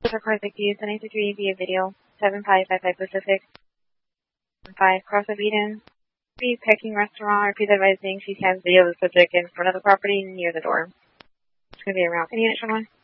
This records accused 923 via video, 7555 Pacific, 5 Cross of Eden, Peking Restaurant, or please advising she has video of the subject in front of the property near the door. It's going to be around. Any unit 1?